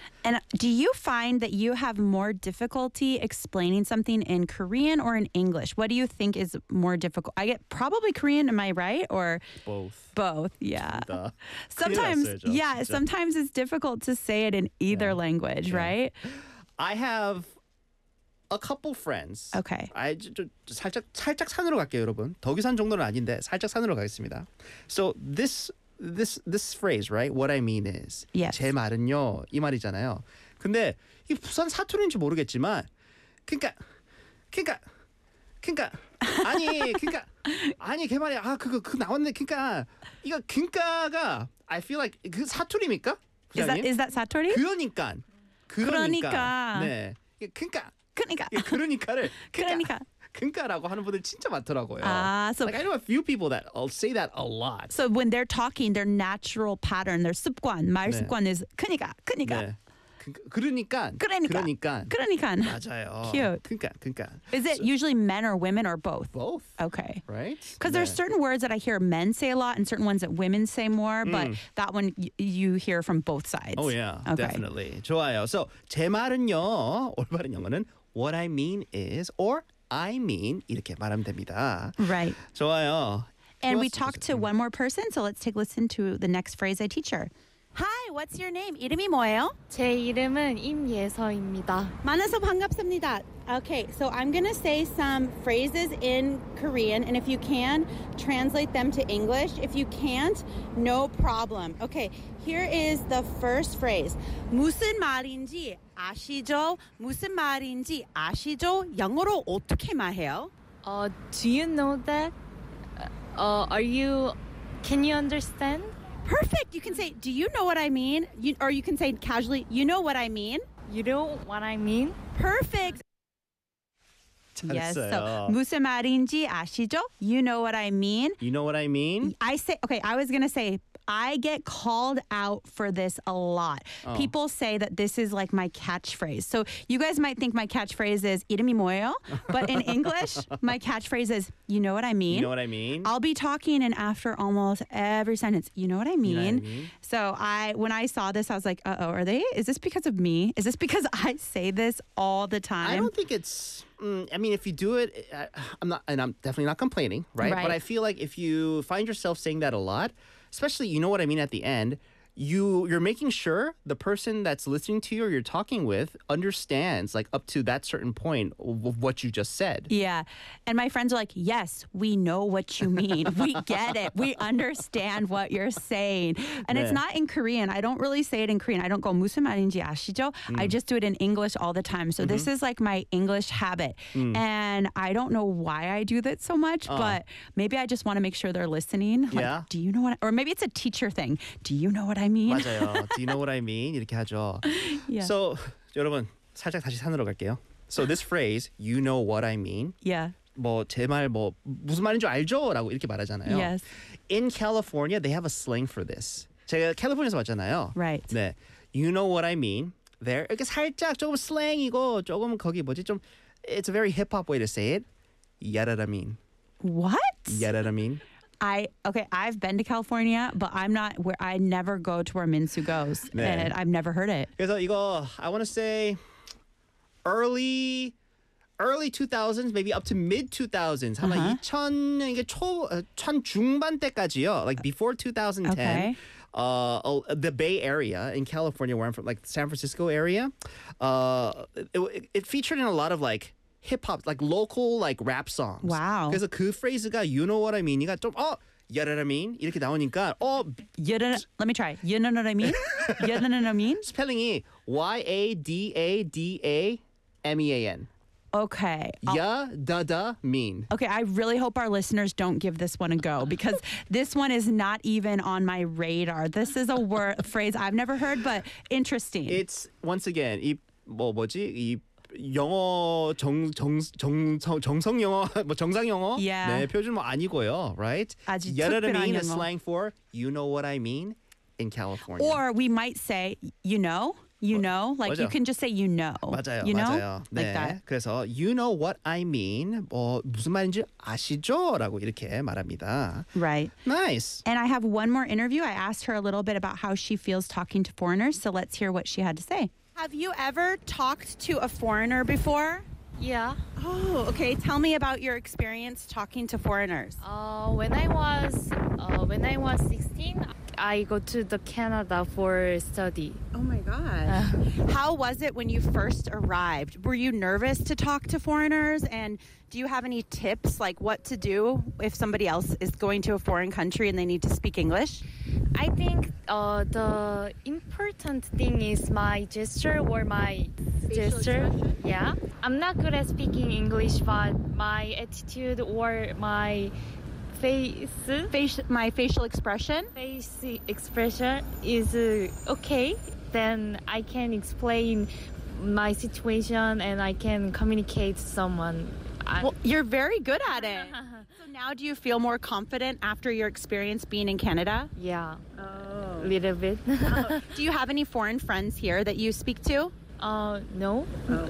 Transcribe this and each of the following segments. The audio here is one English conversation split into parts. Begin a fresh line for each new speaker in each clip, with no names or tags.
And do you find that you have more difficulty explaining something in Korean or in English? What do you think is more difficult? I get probably Korean, am I right? Or
Both.
both, yeah.
다.
Sometimes,
큰일 났어요,
yeah,
진짜.
sometimes it's difficult to say it in either language, right?
I have a couple friends.
Okay.
살짝 산으로 갈게요, 여러분. 덕이산 정도는 아닌데 살짝 산으로 가겠습니다. So this phrase, right? What I mean is
Yes.
제 말은요 이 말이잖아요. 근데 이게 부산 사투리인지 모르겠지만 그러니까 아니 걔 말이야. 그 나왔네. 그러니까 이거 그러니까가 I feel like 그 사투리입니까?
Is that 사투리? 그러니까.
네. 그러니까를 그러니까라고 하는 분들 진짜 많더라고요.
So
like I know a few people that say that a lot.
So when they're talking, their natural pattern, their 습관, 말 습관 is 그러니까.
네. 그러니까. 맞아요.
Cute.
그러니까.
Is it usually men or women or both?
Both.
Okay.
Right?
Because there's certain words that I hear men say a lot and certain ones that women say more, but that one you hear from both sides.
Oh yeah,
Okay.
definitely. 좋아요. So 제 말은요. 올바른 영어는 what I mean is or I mean 이렇게 말하면 됩니다.
Right.
좋아요.
And we talked to one more person, so let's take a listen to the next phrase I teach her. Hi, what's your name? 이름이 뭐예요?
제 이름은 임예서입니다.
만나서 반갑습니다. Okay, so I'm going to say some phrases in Korean, and if you can, translate them to English. If you can't, no problem. Okay, here is the first phrase. 무슨 말인지 아시죠? 무슨 말인지 아시죠? 영어로 어떻게 말해요?
Do you know that? Can you understand?
Perfect. You can say, do you know what I mean? Or you can say casually, you know what I mean?
You know what I mean?
Perfect. Yes. So
잘했어요.
무슨 말인지 아시죠? You know what I mean?
You know what I mean?
I was going to say, I get called out for this a lot. People say that this is like my catchphrase. So you guys might think my catchphrase is 이름이 뭐예요? But in English, my catchphrase is, you know what I mean?
You know what I mean?
I'll be talking and after almost every sentence, you know what I mean?
You know what I mean?
So when I saw this, I was like, is this because of me? Is this because I say this all the time?
I don't think it's. I mean, if you do it, I'm definitely not complaining, right?
Right.
But I feel like if you find yourself saying that a lot, especially, you know what I mean at the end, you're making sure the person that's listening to you or you're talking with understands like up to that certain point of what you just said.
Yeah. And my friends are like, yes, we know what you mean. We get it. We understand what you're saying. And it's
네.
not in Korean. I don't really say it in Korean. I don't go 무슨 말인지 아시죠? I just do it in English all the time. So this is like my English habit. And I don't know why I do that so much, but maybe I just want to make sure they're listening. Like,
Yeah.
do you know what? Or maybe it's a teacher thing. Do you know what I mean?
맞아요. Do you know what I mean? 이렇게 하죠.
Yeah.
So, 여러분, 살짝 다시 산으로 갈게요. So this phrase, you know what I mean?
Yeah.
제 말 무슨 말인 줄 알죠? 라고 이렇게 말하잖아요.
Yes.
In California, they have a slang for this. 제가 캘리포니아에서 왔잖아요.
Right.
네. You know what I mean? There. 이렇게 살짝 조금 슬랭이고 조금 거기 좀 it's a very hip hop way to say it. 야라라 mean.
What?
야라라 mean.
I've been to California, but I'm not where I never go to where Minsu goes.
네.
And I've never heard it.
그래서 이거 I want to say early 2000s, maybe up to mid 2000s. 아마 2000 이게 천 중반 때까지요. Like before 2010.
Okay.
The Bay Area in California, where I'm from, like San Francisco area, it featured in a lot of like hip hop, like local like rap songs.
Wow.
그래서 그 프레이즈가 you know what I mean이가 좀 you know what I mean 이렇게 나오니까
Let me try. You know what I mean? You know what I mean?
스펠링이 YADADAMEAN.
Okay.
야다다 mean.
Okay, I really hope our listeners don't give this one a go because this one is not even on my radar. This is a phrase I've never heard, but interesting.
It's once again 이 이 영어 정성 영어 정상 영어
Yeah.
네 표준 아니고요, right?
아주
You know what I
특별한
mean is
영어.
slang for you know what I mean in California.
Or we might say, you know, You know? Like you
맞아.
can just say you know.
맞아요.
You know?
맞아요.
Like
네.
that.
그래서 you know what I mean. 무슨 말인지 아시죠? 라고 이렇게 말합니다.
Right.
Nice.
And I have one more interview. I asked her a little bit about how she feels talking to foreigners. So let's hear what she had to say. Have you ever talked to a foreigner before?
Yeah.
Oh, okay. Tell me about your experience talking to foreigners.
When I was 16, I go to the Canada for study.
Oh my gosh. How was it when you first arrived? Were you nervous to talk to foreigners? And do you have any tips like what to do if somebody else is going to a foreign country and they need to speak English?
I think the important thing is my gesture or my gesture.
expression?
Yeah. I'm not good at speaking English, but my attitude or my
My facial expression?
face expression is okay. Then I can explain my situation and I can communicate to someone.
Well, you're very good at it. So now do you feel more confident after your experience being in Canada?
Yeah,
Oh.
a little bit.
Do you have any foreign friends here that you speak to?
No.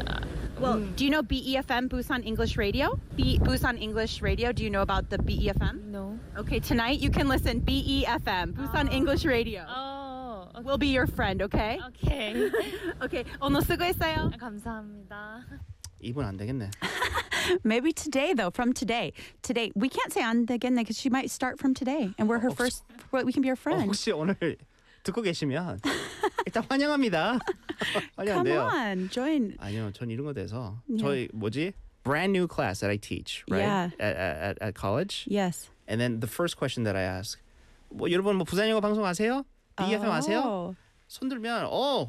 Well, do you know BEFM, Busan English Radio? Busan English Radio, do you know about the BEFM?
No.
Okay, tonight you can listen BEFM, Busan English Radio.
Oh,
We'll be your friend, okay?
okay.
Okay, 오늘 수고했어요.
감사합니다.
이분 안 되겠네.
Maybe today, though, from today. Today, we can't say 안 되겠네 because she might start from today. And we're her first, we can be her friend.
혹시 오늘 듣고 계시면 일단 환영합니다.
Come
환영한데요.
on, join.
아니요, 전 이런 거 돼서
Yeah.
저희 뭐지? Brand new class that I teach, right?
Yeah.
At college.
Yes.
And then the first question that I ask, 여러분 뭐 부산 영어 방송 아세요? BFM 아세요?
Oh.
손 들면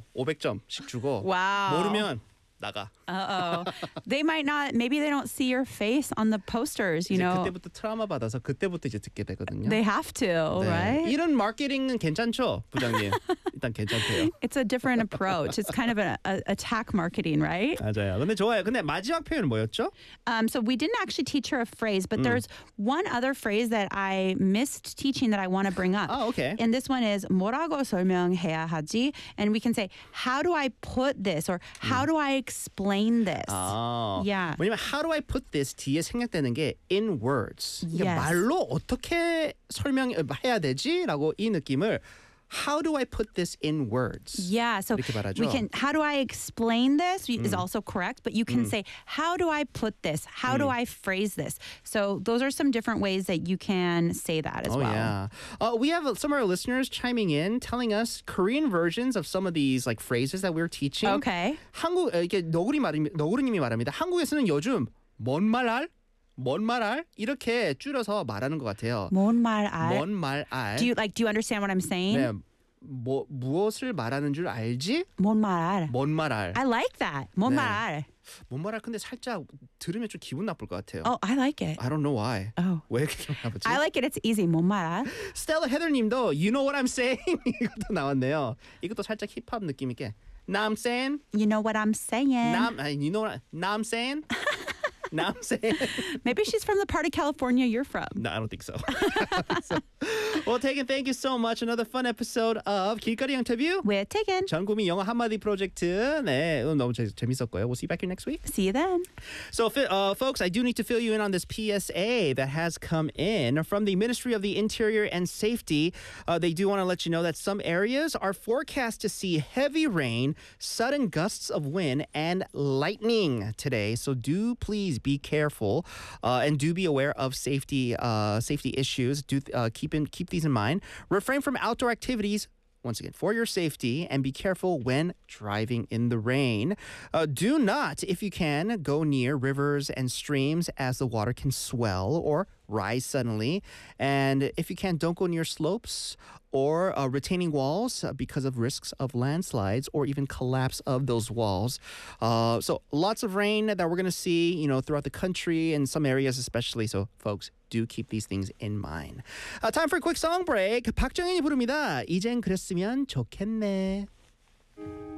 500점씩 주고
Wow.
모르면 나가.
Uh-oh. They might not, maybe they don't see your face on the posters, you
이제
know.
그때부터 트라우마 받아서 그때부터 이제 듣게 되거든요.
They have to,
네.
right?
이런 마케팅은 괜찮죠, 부장님? 일단 괜찮대요.
It's a different approach. It's kind of an attack marketing, right?
맞아요. 근데 좋아요. 근데 마지막 표현은 뭐였죠?
So we didn't actually teach her a phrase, but there's one other phrase that I missed teaching that I want to bring up.
Oh, okay.
And this one is 뭐라고 설명해야 하지? And we can say, how do I put this? Or how do I explain this?
아,
Yeah.
왜냐면 how do I put this 뒤에 생략되는 게 in words. 이게
Yes.
말로 어떻게 설명해야 되지라고 이 느낌을 how do I put this in words?
Yeah, so
이렇게 말하죠.
we can. How do I explain this? Is also correct, but you can say, how do I put this? How do I phrase this? So those are some different ways that you can say that as
Oh
well.
yeah, we have some of our listeners chiming in, telling us Korean versions of some of these like phrases that we're teaching.
Okay.
한국 이게 너구리님이 말합니다. 한국에서는 요즘 뭔 말할 이렇게 줄여서 말하는 것 같아요.
뭔 말 알?
뭔 말알.
Do you understand what I'm saying?
네, 무엇을 말하는 줄 알지?
뭔 말 알?
뭔 말알.
I like that. 뭔
네.
말 알?
뭔 말알 근데 살짝 들으면 좀 기분 나쁠 것 같아요.
Oh, I like it.
I don't know why.
Oh.
왜 이렇게 기분 나쁘지?
I like it. It's easy. 뭔 말 알?
스텔라 헤더님도 You know what I'm saying? 이것도 나왔네요. 이것도 살짝 힙합 느낌 있게. Now I'm saying?
You know what I'm saying?
You know what I'm saying? Now I'm saying?
Maybe she's from the part of California you're from.
No, I don't think so. Well, Tegan, thank you so much. Another fun episode of 길거리 인터뷰.
With Tegan.
전국민 영어 한마디 프로젝트. 네, 오늘 너무 재밌었고요. We'll see you back here next week.
See you then.
So, folks, I do need to fill you in on this PSA that has come in from the Ministry of the Interior and Safety. They do want to let you know that some areas are forecast to see heavy rain, sudden gusts of wind, and lightning today. So do please be careful and do be aware of safety issues. Do keep these in mind. Refrain from outdoor activities. Once again, for your safety, and be careful when driving in the rain. Do not, if you can, go near rivers and streams as the water can swell or rise suddenly. And if you can, don't go near slopes or retaining walls because of risks of landslides or even collapse of those walls. So lots of rain that we're going to see, throughout the country and some areas especially. So, folks, do keep these things in mind. Time for a quick song break. 박정현이 부릅니다. 이젠 그랬으면 좋겠네.